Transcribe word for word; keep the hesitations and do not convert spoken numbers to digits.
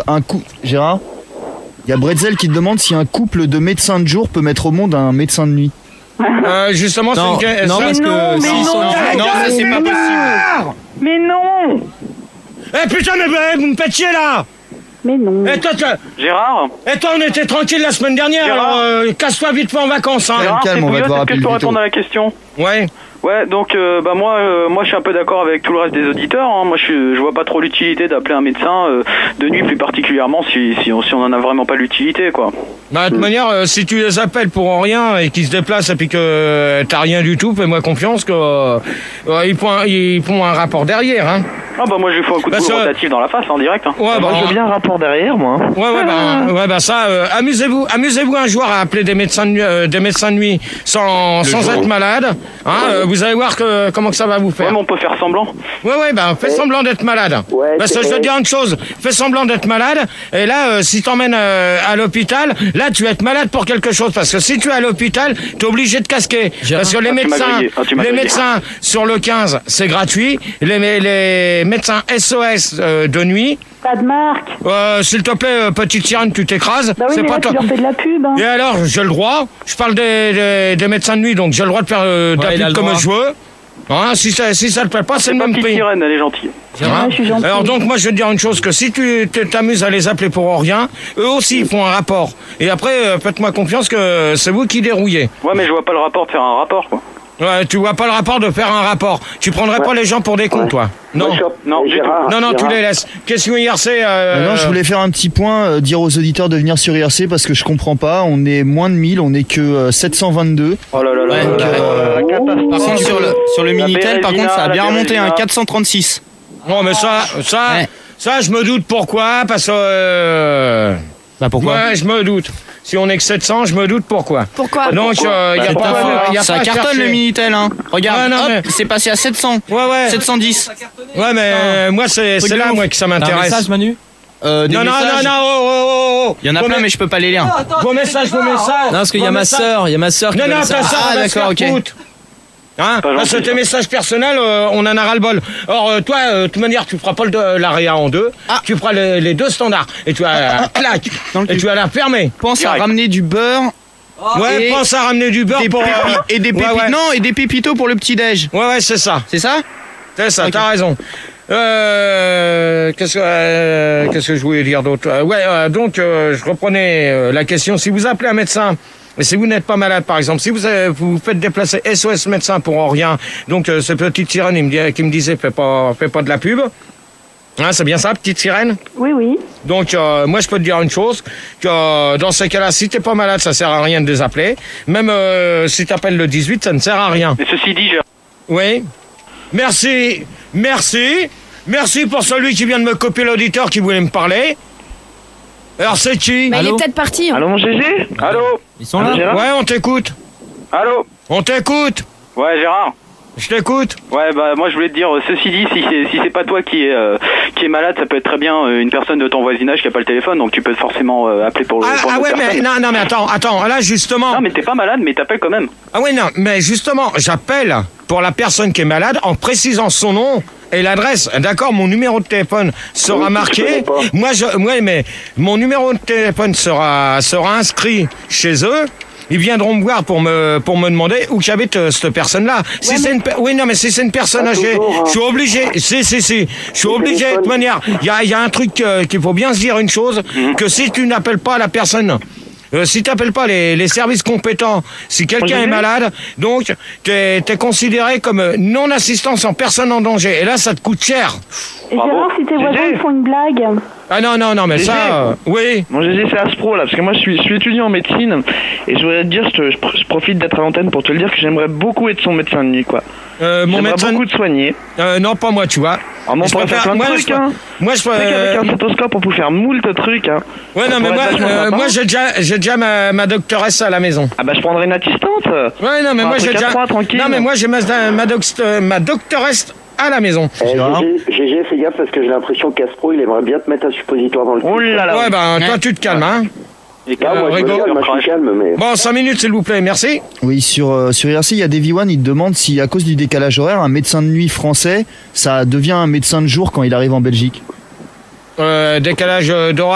un coup... Gérard, il y a Bretzel qui te demande si un couple de médecins de jour peut mettre au monde un médecin de nuit. Euh, justement, non, c'est une... Non, parce non, que... mais si non, sont... non, non, ça c'est pas possible. Mais non. Eh putain, mais vous me faites chier là. Mais non. Et toi, toi, Gérard et toi, on était tranquille la semaine dernière, Gérard. alors euh, casse-toi vite fait en vacances, hein. Gérard, calme, c'est on va Pouillot, devoir est-ce que appeler je peux le répondre veto. à la question? Ouais. Ouais, donc euh, bah moi, euh, moi je suis un peu d'accord avec tout le reste des auditeurs. Hein. Moi, je, je vois pas trop l'utilité d'appeler un médecin euh, de nuit, plus particulièrement si, si, on, si on en a vraiment pas l'utilité, quoi. Bah, de toute manière, euh, si tu les appelles pour rien et qu'ils se déplacent et puis que euh, t'as rien du tout, fais-moi confiance que euh, euh, ils, font un, ils font un rapport derrière, hein. Ah bah moi je lui fais un coup de Parce boule que- rotatif dans la face en direct. Hein. Ouais, bah, Moi, je veux bien un rapport derrière, moi. ouais, ouais, bah, ouais, bah ça, euh, amusez-vous, amusez-vous un jour à appeler des médecins de nuit, euh, des médecins de nuit sans, sans être malade, hein. euh, vous allez voir que comment que ça va vous Ouais, faire. mais on peut faire semblant. Ouais, ouais, bah, fais semblant d'être malade. Ouais, Parce que c'est- je veux te dire une chose, fais semblant d'être malade, et là, euh, si t'emmènes euh, à l'hôpital, là, tu vas être malade pour quelque chose. Parce que si tu es à l'hôpital, t'es obligé de casquer. Gérard. Parce que les Ah, tu m'as médecins, grillé. Ah, tu m'as les grillé. médecins sur le quinze, c'est gratuit. Les, les médecins S O S euh, de nuit, Pas de marque. euh, s'il te plaît, euh, petite sirène, tu t'écrases. Bah oui, c'est mais pas là, toi. tu leur fais de la pub. Hein. Et alors, j'ai le droit. Je parle des, des, des médecins de nuit, donc j'ai le droit de faire euh, de Ouais, il la a pub le comme droit. je veux. Hein, si ça, si ça te plaît pas, c'est C'est le pas même petite prix. sirène, elle est gentille. Hein Ouais, je suis gentille. Alors donc moi je vais te dire une chose, que si tu t- t'amuses à les appeler pour rien, eux aussi ils font un rapport. Et après euh, faites-moi confiance que c'est vous qui dérouillez. Ouais, mais je vois pas le rapport de faire un rapport, quoi. Ouais, tu vois pas le rapport de faire un rapport. Tu prendrais pas les gens pour des cons, toi? Non. Moi, je- Non, Et du tout. Gérard, Non, non, tu Gérard, les laisses. Question I R C. Euh... Maintenant, je voulais faire un petit point, euh, dire aux auditeurs de venir sur I R C parce que je comprends pas. On est moins de mille, on est que euh, sept cent vingt-deux. Oh là là là. Ouais, là là là. euh, Par contre, sur le, sur le La Minitel, par contre, ça a Bérésina, bien la remonté, un Bérésina. quatre cent trente-six. Non, mais ça, ça, Ouais. ça, je me doute pourquoi, parce que. Euh... Bah pourquoi? Ouais, je me doute. Si on est que sept cents, je me doute pourquoi. Pourquoi? Donc, il euh, y a C'est pas, ta faute. y a Ça pas à cartonne chercher. le Minitel, hein. Regarde, Ouais, non, hop, mais- c'est passé à sept cents. Ouais, ouais. sept cent dix. Ouais, mais euh, moi, c'est Truc c'est de là, ouf. moi, que ça T'as un m'intéresse. message, Manu? Euh, des Non, non, messages. non, non, oh, oh, oh, oh. Il y en a Vos plein, mé- mais je peux pas les lire. Vos messages, vos messages. Non, parce qu'il y a Vos ma messages. sœur, il y a ma sœur qui Non, veut non, le ta savoir. sœur, Ah, elle va se d'accord, faire ok. foutre. Hein, Pas parce que gentil, tes messages personnels, euh, on en a ras-le-bol. Or, euh, toi, euh, de toute manière, tu feras pas le- l'area en deux. Ah. Tu feras les, les deux standards. Et tu vas la clac. Dans le Et cul. tu vas la fermer. Pense à Direct. ramener du beurre Ouais, et pense à ramener du beurre des pour. pépi- euh, et des ouais, pépites. ouais. Non, et des pépitos pour le petit-déj. Ouais, ouais, c'est ça. C'est ça? C'est ça, Ok. t'as raison. Euh, qu'est-ce que euh, qu'est-ce que je voulais dire d'autre? Euh, Ouais, euh, donc euh, je reprenais euh, la question. Si vous appelez un médecin, et si vous n'êtes pas malade, par exemple, si vous avez- vous vous faites déplacer S O S médecin pour rien, donc euh, ce petit sirène, il me dit- qui me disait, fais pas, fais pas de la pub. Hein, c'est bien ça, petite sirène. Oui, oui. Donc euh, moi je peux te dire une chose, que euh, dans ces cas-là, si t'es pas malade, ça sert à rien de les appeler. Même euh, si t'appelles le dix-huit, ça ne sert à rien. Mais ceci dit, Gérard. Oui. Merci. Merci. Merci pour celui qui vient de me copier l'auditeur qui voulait me parler. Alors c'est qui? Mais il est Allô peut-être parti. Allô, mon G G? Allô? Ils sont Allô, là? Gérard? Ouais, on t'écoute. Allô? On t'écoute. Ouais, Gérard. Je t'écoute. Ouais, bah moi je voulais te dire, euh, ceci dit, si c'est si c'est pas toi qui est euh, qui est malade, ça peut être très bien euh, une personne de ton voisinage qui a pas le téléphone, donc tu peux forcément euh, appeler pour le. Ah, pour ah l'autre ouais, mais personne. non, non, mais attends, attends. Là, justement. Non, mais t'es pas malade, mais t'appelles quand même. Ah oui, non, mais justement, j'appelle pour la personne qui est malade en précisant son nom et l'adresse. D'accord, mon numéro de téléphone sera Oui, je marqué. connais pas. Moi, je, moi, mais mon numéro de téléphone sera sera inscrit chez eux. Ils viendront me voir pour me pour me demander où j'habite euh, cette personne-là. Si c'est une per- oui non mais si c'est une personne Pas âgée, toujours, hein. je suis obligé. Si si si, je suis Le obligé de téléphone. toute manière. Il y a il y a un truc euh, qu'il faut bien se dire une chose, que si tu n'appelles pas la personne. Euh, si tu n'appelles pas les, les services compétents, si quelqu'un Moi, est j'ai vu. malade, donc tu es considéré comme euh, non-assistance en personne en danger. Et là, ça te coûte cher. Et Bravo. Gérard, si tes voisins Gégé. ils font une blague. Ah non, non, non, mais Gégé. ça, euh, oui. Mon G G, c'est Aspro là, parce que moi je suis, je suis étudiant en médecine et je voudrais te dire, je, te- je pr- je profite d'être à l'antenne pour te le dire que j'aimerais beaucoup être son médecin de nuit quoi. Euh, mon J'aimerais médecin. beaucoup te soigner. Euh, non, pas moi, tu vois. Ah, mais on Je pourrait faire préfère- plein de moi, trucs je- hein. Moi, je. Tu sais qu'avec euh, un stéthoscope on peut faire moult trucs hein. Ouais, Ça non, mais pourrait moi, être vachement euh, sympa. moi j'ai déjà, j'ai déjà ma, ma doctoresse à la maison. Ah bah je prendrais une assistante. Ouais, non, mais Un moi, truc j'ai à déjà. trois, tranquille. Non, mais moi, j'ai ma, ma, doc- ma doctoresse à la maison. Eh, Gérard. G G, G G, fais gaffe parce que j'ai l'impression qu'Aspro il aimerait bien te mettre un suppositoire dans le cul. Oh là là. Ouais, ben, toi, tu te calmes, hein. Et Là, moi, je me rigole, calme, moi, je suis calme, mais. Bon, cinq minutes, s'il vous plaît, merci. Oui, sur, euh, sur I R C, il y a Davy One, il te demande si, à cause du décalage horaire, un médecin de nuit français, ça devient un médecin de jour quand il arrive en Belgique. Euh, décalage d'horaire.